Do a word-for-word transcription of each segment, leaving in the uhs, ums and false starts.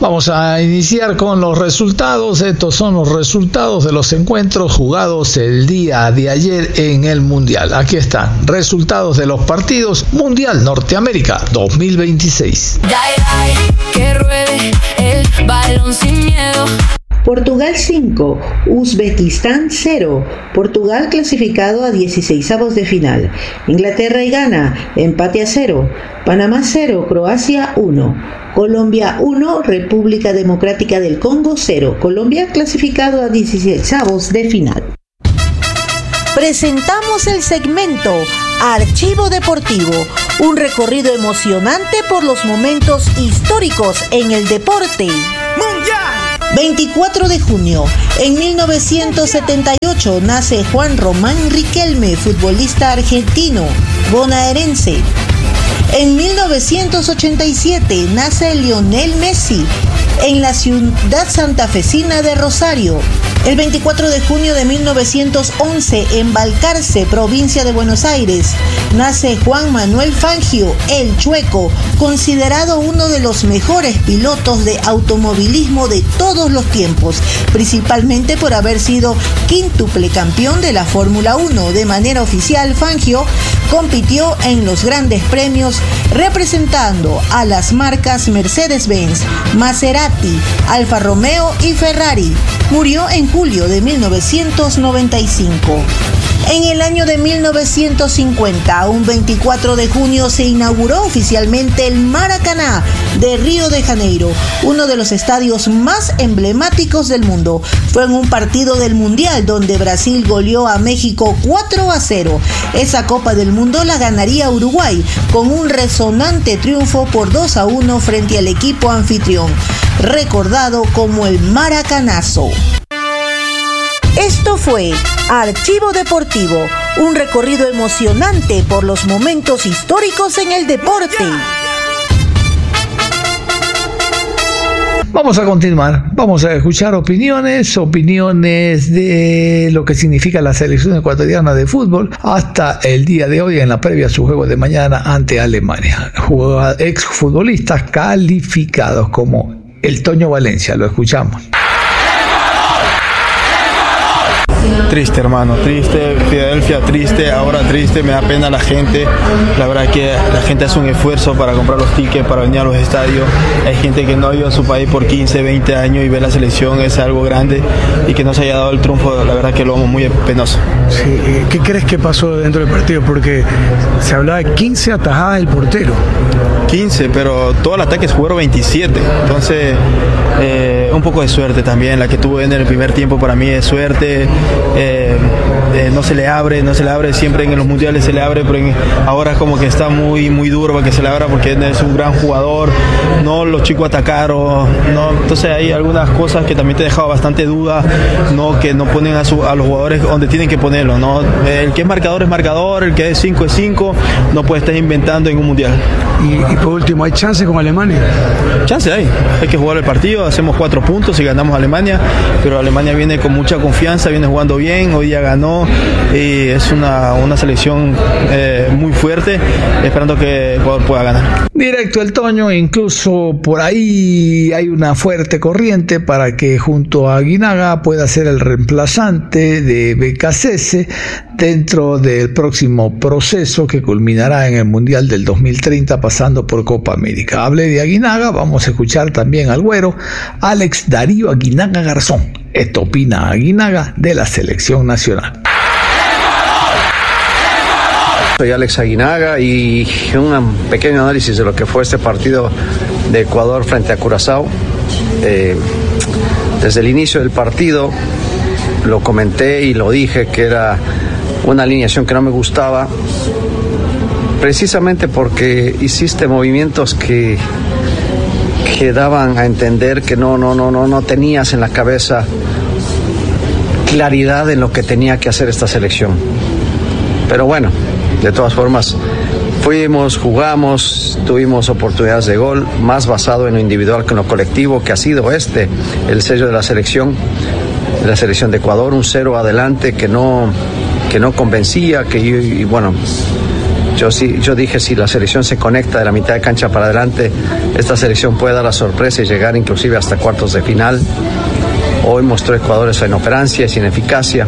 Vamos a iniciar con los resultados. Estos son los resultados de los encuentros jugados el día de ayer en el Mundial. Aquí están, resultados de los partidos Mundial Norteamérica dos mil veintiséis. Dai, dai, que ruede el balón sin miedo. Portugal cinco, Uzbekistán cero. Portugal clasificado a dieciseisavos de final. Inglaterra y Ghana, empate a cero. Panamá cero, Croacia uno. Colombia uno, República Democrática del Congo cero. Colombia clasificado a dieciseisavos de final. Presentamos el segmento Archivo Deportivo, un recorrido emocionante por los momentos históricos en el deporte. ¡Mundial! veinticuatro de junio, en mil novecientos setenta y ocho nace Juan Román Riquelme, futbolista argentino, bonaerense. En mil novecientos ochenta y siete nace Lionel Messi en la ciudad santafesina de Rosario. El veinticuatro de junio de mil novecientos once, en Balcarce, provincia de Buenos Aires, nace Juan Manuel Fangio, el Chueco, considerado uno de los mejores pilotos de automovilismo de todos los tiempos, principalmente por haber sido quíntuple campeón de la Fórmula uno. De manera oficial, Fangio compitió en los grandes premios representando a las marcas Mercedes-Benz, Maserati, Alfa Romeo y Ferrari. Murió en julio de mil novecientos noventa y cinco. En el año de mil novecientos cincuenta, un veinticuatro de junio, se inauguró oficialmente el Maracaná de Río de Janeiro, uno de los estadios más emblemáticos del mundo. Fue en un partido del Mundial donde Brasil goleó a México cuatro a cero. Esa Copa del Mundo la ganaría Uruguay con un resonante triunfo por dos a uno frente al equipo anfitrión, recordado como el Maracanazo. Esto fue Archivo Deportivo, un recorrido emocionante por los momentos históricos en el deporte. Vamos a continuar, vamos a escuchar opiniones, opiniones de lo que significa la selección ecuatoriana de fútbol hasta el día de hoy en la previa a su juego de mañana ante Alemania. Exfutbolistas calificados como el Toño Valencia, lo escuchamos. Triste, hermano, triste, Filadelfia triste, ahora triste, me da pena la gente. La verdad que la gente hace un esfuerzo para comprar los tickets, para venir a los estadios. Hay gente que no ha ido a su país por quince, veinte años y ver la selección es algo grande, y que no se haya dado el triunfo, la verdad que lo vamos muy penoso. Sí, ¿qué crees que pasó dentro del partido? Porque se hablaba de quince atajadas del portero. quince, pero todo el ataque jugaron veintisiete, entonces eh, un poco de suerte también, la que tuvo en el primer tiempo para mí es suerte. Eh, eh, no se le abre, no se le abre, siempre en los mundiales se le abre, pero en, ahora como que está muy muy duro para que se le abra porque es un gran jugador, no los chicos atacaron, no, entonces hay algunas cosas que también te dejaba bastante duda, no, que no ponen a, su, a los jugadores donde tienen que ponerlo, ¿no? El que es marcador es marcador, el que es cinco es cinco, no puede estar inventando en un mundial. Y, y por último, ¿hay chance con Alemania? Chance hay, hay que jugar el partido, hacemos cuatro puntos y ganamos a Alemania, pero Alemania viene con mucha confianza, viene jugando bien, hoy ya ganó, y es una, una selección eh, muy fuerte, esperando que Ecuador pueda ganar. Directo el Toño, incluso por ahí hay una fuerte corriente para que junto a Aguinaga pueda ser el reemplazante de Becasese dentro del próximo proceso que culminará en el Mundial del dos mil treinta pasando por Copa América. Hablé de Aguinaga, vamos a escuchar también al güero Alex Darío Aguinaga Garzón. Esto opina Aguinaga de la selección nacional. Soy Alex Aguinaga y un pequeño análisis de lo que fue este partido de Ecuador frente a Curazao. Eh, desde el inicio del partido lo comenté y lo dije que era una alineación que no me gustaba, precisamente porque hiciste movimientos que, que daban a entender que no, no, no, no, no tenías en la cabeza claridad en lo que tenía que hacer esta selección. Pero bueno, de todas formas, fuimos, jugamos, tuvimos oportunidades de gol, más basado en lo individual que en lo colectivo, que ha sido este el sello de la selección, de la selección de Ecuador, un cero adelante que no, que no convencía, que y bueno, Yo, sí, yo dije, si la selección se conecta de la mitad de cancha para adelante, esta selección puede dar la sorpresa y llegar inclusive hasta cuartos de final. Hoy mostró Ecuador esa inoperancia, esa ineficacia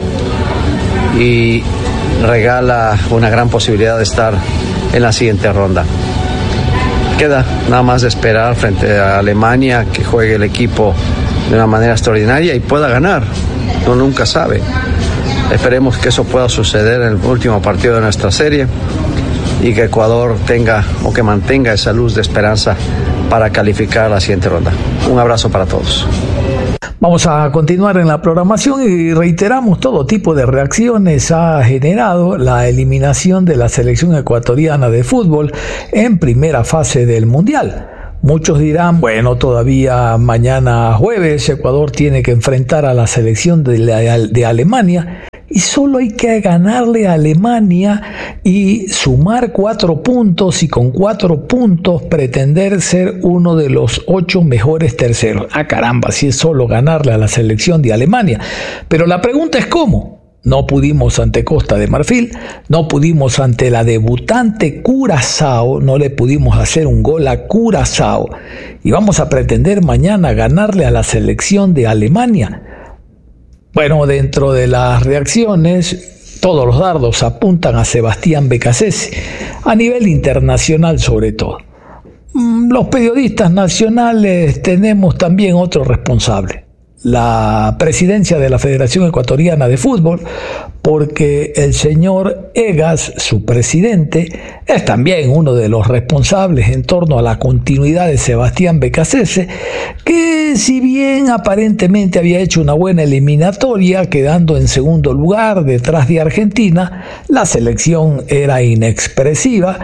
y regala una gran posibilidad de estar en la siguiente ronda. Queda nada más de esperar frente a Alemania que juegue el equipo de una manera extraordinaria y pueda ganar. Uno nunca sabe. Esperemos que eso pueda suceder en el último partido de nuestra serie y que Ecuador tenga o que mantenga esa luz de esperanza para calificar a la siguiente ronda. Un abrazo para todos. Vamos a continuar en la programación y reiteramos todo tipo de reacciones ha generado la eliminación de la selección ecuatoriana de fútbol en primera fase del Mundial. Muchos dirán, bueno, todavía mañana jueves Ecuador tiene que enfrentar a la selección de, la, de Alemania y solo hay que ganarle a Alemania y sumar cuatro puntos y con cuatro puntos pretender ser uno de los ocho mejores terceros. Ah, caramba, si es solo ganarle a la selección de Alemania. Pero la pregunta es ¿cómo? No pudimos ante Costa de Marfil, no pudimos ante la debutante Curazao, no le pudimos hacer un gol a Curazao. Y vamos a pretender mañana ganarle a la selección de Alemania. Bueno, dentro de las reacciones, todos los dardos apuntan a Sebastián Beccacece, a nivel internacional sobre todo. Los periodistas nacionales tenemos también otro responsable. La presidencia de la Federación Ecuatoriana de Fútbol, porque el señor Egas, su presidente, es también uno de los responsables en torno a la continuidad de Sebastián Beccacece, que si bien aparentemente había hecho una buena eliminatoria, quedando en segundo lugar detrás de Argentina, la selección era inexpresiva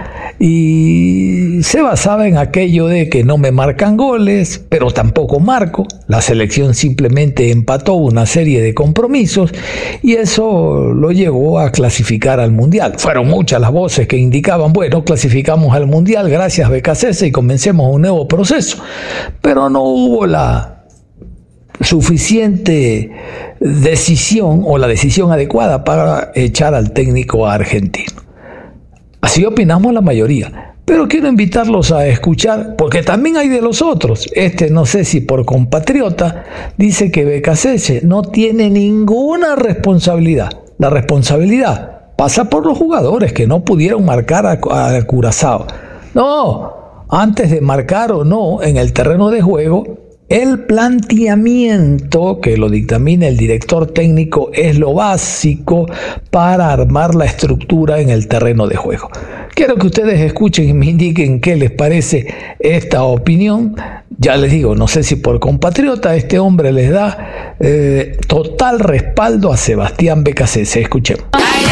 y se basaba en aquello de que no me marcan goles, pero tampoco marco. La selección simplemente empató una serie de compromisos y eso lo llevó a clasificar al Mundial. Fueron muchas las voces que indicaban, bueno, clasificamos al Mundial gracias a Beccacece y comencemos un nuevo proceso. Pero no hubo la suficiente decisión o la decisión adecuada para echar al técnico argentino. Así opinamos la mayoría. Pero quiero invitarlos a escuchar, porque también hay de los otros. Este, no sé si por compatriota, dice que Beccacece no tiene ninguna responsabilidad. La responsabilidad pasa por los jugadores que no pudieron marcar a, a Curazao. No, antes de marcar o no en el terreno de juego, el planteamiento que lo dictamina el director técnico es lo básico para armar la estructura en el terreno de juego. Quiero que ustedes escuchen y me indiquen qué les parece esta opinión. Ya les digo, no sé si por compatriota este hombre les da eh, total respaldo a Sebastián Beccacece. Escuchemos.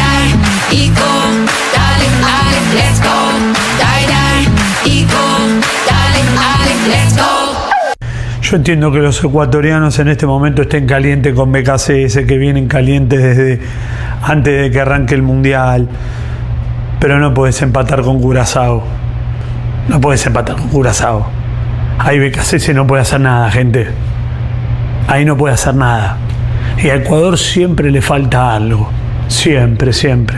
Yo entiendo que los ecuatorianos en este momento estén calientes con Beccacece, que vienen calientes desde antes de que arranque el Mundial, pero no puedes empatar con Curazao. No puedes empatar con Curazao. Ahí Beccacece no puede hacer nada, gente. Ahí no puede hacer nada. Y a Ecuador siempre le falta algo. Siempre, siempre.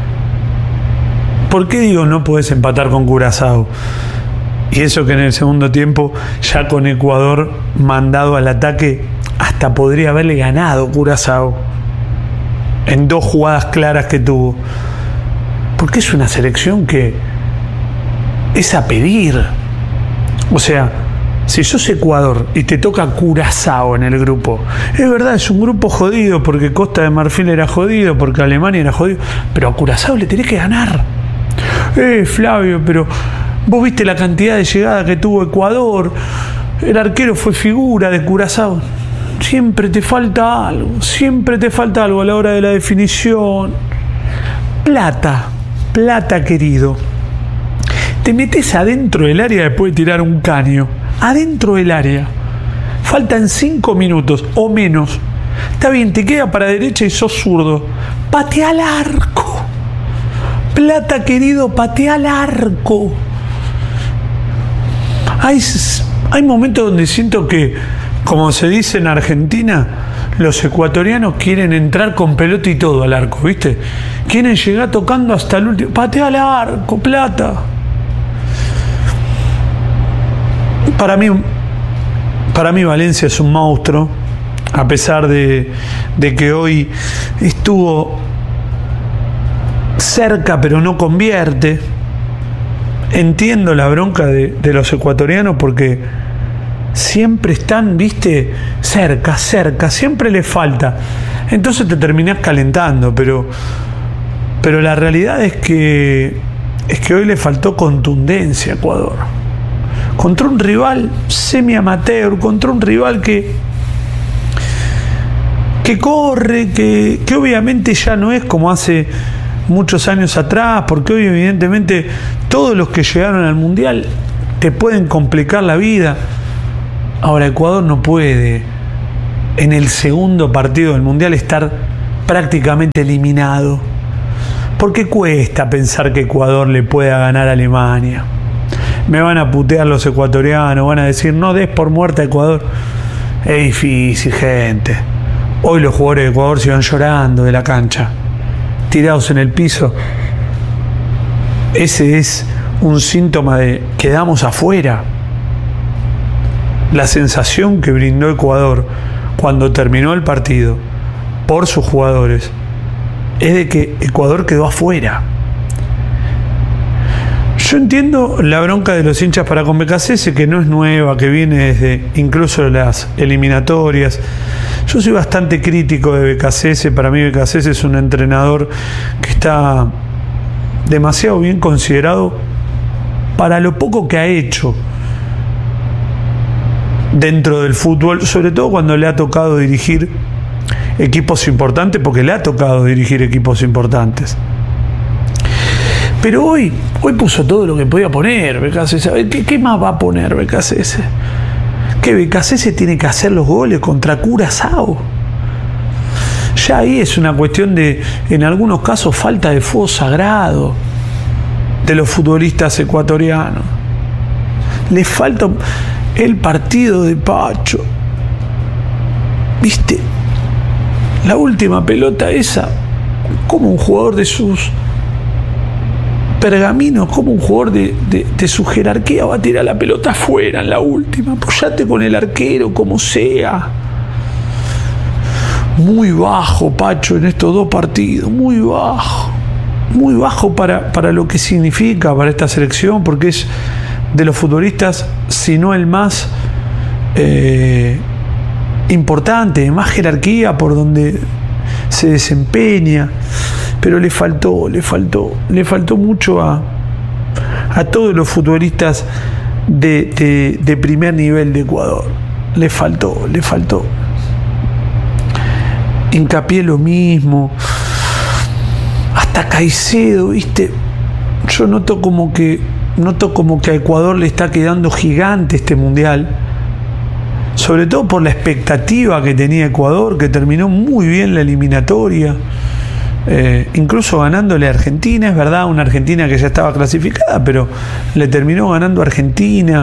¿Por qué digo no puedes empatar con Curazao? Y eso que en el segundo tiempo, ya con Ecuador mandado al ataque, hasta podría haberle ganado Curazao en dos jugadas claras que tuvo. Porque es una selección que es a pedir. O sea, si sos Ecuador y te toca Curazao en el grupo, es verdad, es un grupo jodido, porque Costa de Marfil era jodido, porque Alemania era jodido, pero a Curazao le tenés que ganar. Eh, Flavio, pero vos viste la cantidad de llegadas que tuvo Ecuador, el arquero fue figura de Curazao. Siempre te falta algo, siempre te falta algo a la hora de la definición. Plata, plata querido. Te metes adentro del área después de tirar un caño, adentro del área. Faltan cinco minutos o menos. Está bien, te queda para derecha y sos zurdo. Patea al arco. Plata querido, patea al arco. Hay, hay momentos donde siento que, como se dice en Argentina, los ecuatorianos quieren entrar con pelota y todo al arco, ¿viste? Quieren llegar tocando hasta el último. Patea al arco, Plata. Para mí, para mí Valencia es un monstruo, a pesar de, de que hoy estuvo cerca pero no convierte. Entiendo la bronca de, de los ecuatorianos porque siempre están, viste, cerca, cerca, siempre les falta. Entonces te terminás calentando, pero, pero la realidad es que, es que hoy le faltó contundencia a Ecuador. Contra un rival semi-amateur, contra un rival que, que corre, que, que obviamente ya no es como hace muchos años atrás, porque hoy evidentemente todos los que llegaron al Mundial te pueden complicar la vida. Ahora Ecuador no puede en el segundo partido del Mundial estar prácticamente eliminado, porque cuesta pensar que Ecuador le pueda ganar a Alemania. Me van a putear los ecuatorianos, van a decir no des por muerta a Ecuador. Es difícil, gente. Hoy los jugadores de Ecuador se van llorando de la cancha, tirados en el piso. Ese es un síntoma de quedamos afuera. La sensación que brindó Ecuador cuando terminó el partido por sus jugadores es de que Ecuador quedó afuera. Yo entiendo la bronca de los hinchas para con B K C S, que no es nueva, que viene desde incluso las eliminatorias. Yo soy bastante crítico de B K C S. Para mí B K C S es un entrenador que está demasiado bien considerado para lo poco que ha hecho dentro del fútbol, sobre todo cuando le ha tocado dirigir equipos importantes, porque le ha tocado dirigir equipos importantes. Pero hoy, hoy puso todo lo que podía poner B K C S. ¿Qué, qué más va a poner B K C S? Que B K C S tiene que hacer los goles contra Curazao. Ya ahí es una cuestión de, en algunos casos, falta de fuego sagrado de los futbolistas ecuatorianos. Les falta el partido de Pacho. ¿Viste? La última pelota esa, como un jugador de sus pergaminos, como un jugador de, de, de su jerarquía va a tirar la pelota afuera en la última. Apoyate con el arquero, como sea. Muy bajo Pacho en estos dos partidos, muy bajo. Muy bajo para, para lo que significa para esta selección, porque es de los futbolistas, si no el más eh, importante, más jerarquía por donde se desempeña. Pero le faltó, le faltó, le faltó mucho a, a todos los futbolistas de, de, de primer nivel de Ecuador. Le faltó, le faltó. Hincapié lo mismo. Hasta Caicedo, ¿viste? Yo noto como que noto como que a Ecuador le está quedando gigante este mundial. Sobre todo por la expectativa que tenía Ecuador, que terminó muy bien la eliminatoria. Eh, incluso ganándole a Argentina, es verdad, una Argentina que ya estaba clasificada, pero le terminó ganando a Argentina.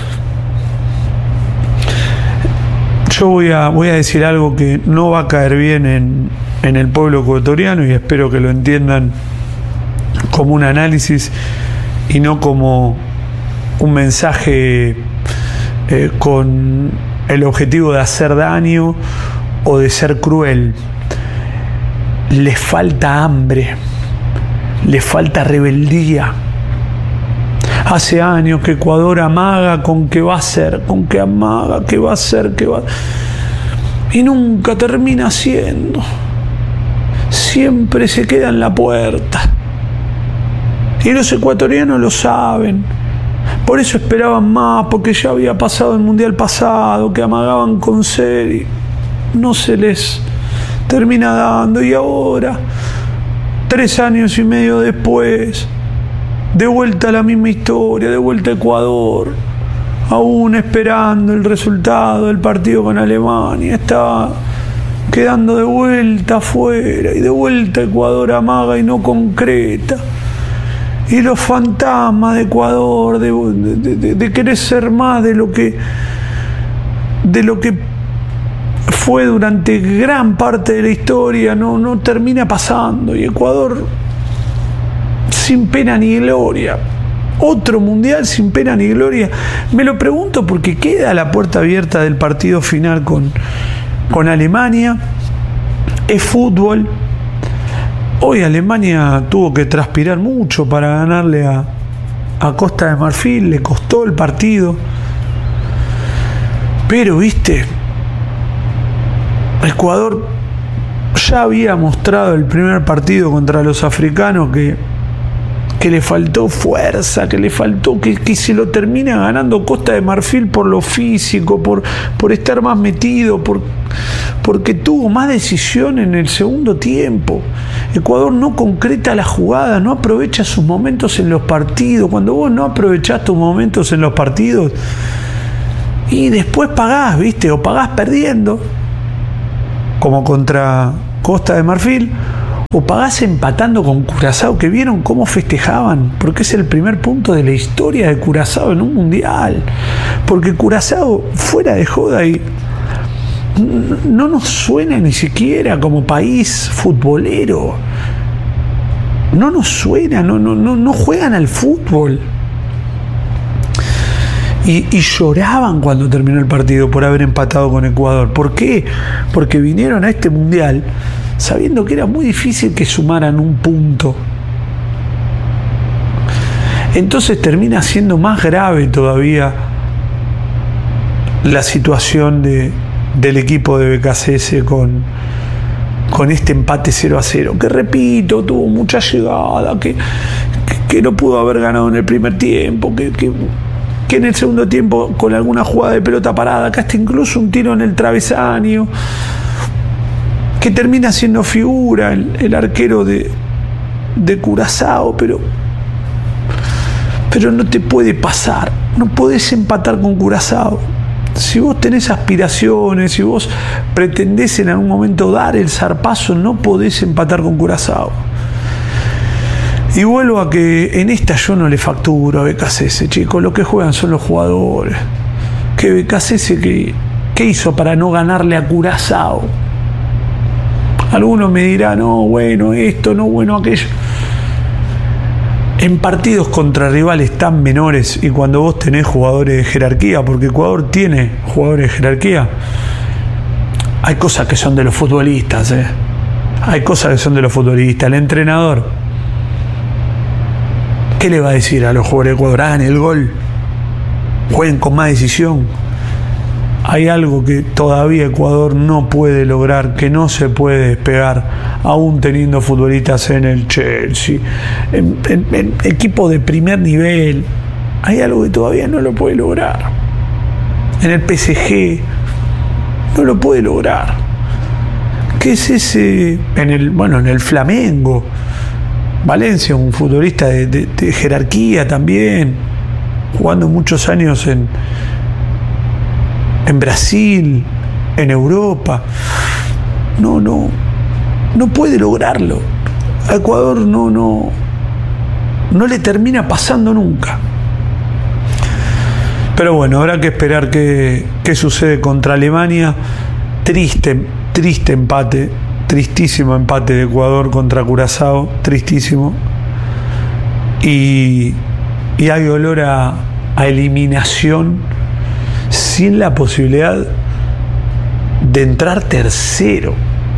Yo voy a, voy a decir algo que no va a caer bien en, en el pueblo ecuatoriano, y espero que lo entiendan como un análisis y no como un mensaje eh, con el objetivo de hacer daño o de ser cruel. Les falta hambre, les falta rebeldía. Hace años que Ecuador amaga con que va a ser, con que amaga, que va a ser, que va a... y nunca termina siendo. Siempre se queda en la puerta. Y los ecuatorianos lo saben. Por eso esperaban más, porque ya había pasado el mundial pasado, que amagaban con ser y no se les termina dando. Y ahora, tres años y medio después, de vuelta a la misma historia, de vuelta a Ecuador, aún esperando el resultado del partido con Alemania. Está quedando de vuelta afuera, y de vuelta Ecuador amaga y no concreta. Y los fantasmas de Ecuador, de, de, de, de querer ser más de lo que de lo que fue durante gran parte de la historia, no, no termina pasando. Y Ecuador, sin pena ni gloria, otro mundial sin pena ni gloria. Me lo pregunto porque queda la puerta abierta del partido final con, con Alemania. Es fútbol. Hoy Alemania tuvo que transpirar mucho para ganarle a, a Costa de Marfil, le costó el partido. Pero, viste, Ecuador ya había mostrado el primer partido contra los africanos que, que le faltó fuerza, que le faltó, que, que se lo termina ganando Costa de Marfil por lo físico, por, por estar más metido, por, porque tuvo más decisión en el segundo tiempo. Ecuador no concreta la jugada, no aprovecha sus momentos en los partidos. Cuando vos no aprovechás tus momentos en los partidos y después pagás, ¿viste? O pagás perdiendo, como contra Costa de Marfil, o pagás empatando con Curazao, que vieron cómo festejaban, porque es el primer punto de la historia de Curazao en un mundial. Porque Curazao, fuera de joda, y no nos suena ni siquiera como país futbolero. No nos suena, no, no, no, no juegan al fútbol. Y, y lloraban cuando terminó el partido por haber empatado con Ecuador. ¿Por qué? Porque vinieron a este mundial sabiendo que era muy difícil que sumaran un punto. Entonces termina siendo más grave todavía la situación de, del equipo de B K C S con, con este empate cero a cero, que repito, tuvo mucha llegada, que, que, que no pudo haber ganado en el primer tiempo, que... que que en el segundo tiempo con alguna jugada de pelota parada, acá está incluso un tiro en el travesaño, que termina siendo figura el, el arquero de, de Curazao, pero pero no te puede pasar, no podés empatar con Curazao. Si vos tenés aspiraciones, si vos pretendés en algún momento dar el zarpazo, no podés empatar con Curazao. Y vuelvo a que en esta yo no le facturo a B K C S, chicos. Lo que juegan son los jugadores. Que B K C S, ¿qué, qué hizo para no ganarle a Curazao? Algunos me dirán, no, bueno, esto, no, bueno, aquello. En partidos contra rivales tan menores y cuando vos tenés jugadores de jerarquía, porque Ecuador tiene jugadores de jerarquía, hay cosas que son de los futbolistas, ¿eh? Hay cosas que son de los futbolistas. El entrenador, ¿qué le va a decir a los jugadores de Ecuador? Hagan el gol, jueguen con más decisión. Hay algo que todavía Ecuador no puede lograr, que no se puede despegar, aún teniendo futbolistas en el Chelsea, en, en, en equipo de primer nivel. Hay algo que todavía no lo puede lograr. En el P S G no lo puede lograr. ¿Qué es ese? En el, bueno, en el Flamengo. Valencia, un futbolista de, de, de jerarquía también, jugando muchos años en, en Brasil, en Europa. No, no, no puede lograrlo. A Ecuador no, no, no le termina pasando nunca. Pero bueno, habrá que esperar qué, qué sucede contra Alemania. Triste, triste empate. Tristísimo empate de Ecuador contra Curazao, tristísimo. Y, y hay olor a, a eliminación sin la posibilidad de entrar tercero.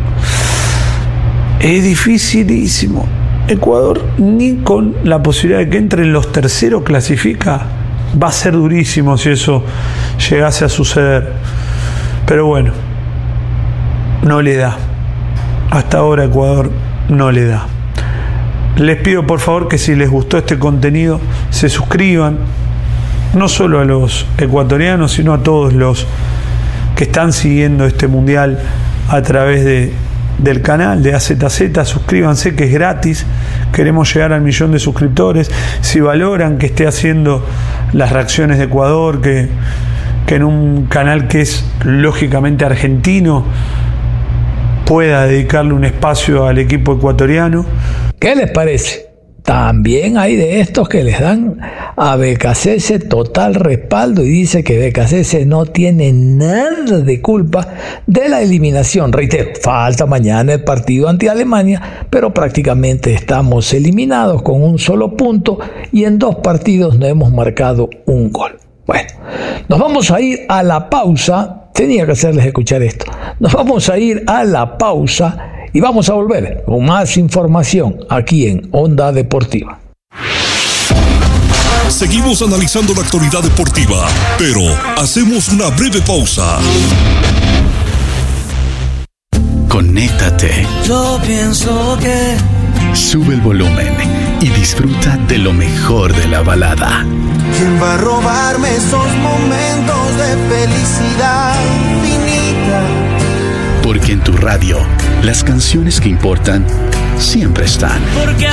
Es dificilísimo. Ecuador ni con la posibilidad de que entren los terceros clasifica. Va a ser durísimo si eso llegase a suceder. Pero bueno, no le da. Hasta ahora Ecuador no le da. Les pido por favor que si les gustó este contenido se suscriban, no solo a los ecuatorianos, sino a todos los que están siguiendo este mundial a través de, del canal de A Z Z. Suscríbanse, que es gratis. Queremos llegar al millón de suscriptores. Si valoran que esté haciendo las reacciones de Ecuador, que, que en un canal que es lógicamente argentino pueda dedicarle un espacio al equipo ecuatoriano. ¿Qué les parece? también hay de estos que les dan a B K C S total respaldo y dice que B K C S no tiene nada de culpa de la eliminación. Reitero, falta mañana el partido ante Alemania, pero prácticamente estamos eliminados con un solo punto y en dos partidos no hemos marcado un gol. Bueno, nos vamos a ir a la pausa. Tenía que hacerles escuchar esto. Nos vamos a ir a la pausa y vamos a volver con más información aquí en Onda Deportiva. Seguimos analizando la actualidad deportiva, pero hacemos una breve pausa. Conéctate. Yo pienso que sube el volumen y disfruta de lo mejor de la balada. ¿Quién va a robarme esos momentos de felicidad infinita? Porque en tu radio, las canciones que importan siempre están. Porque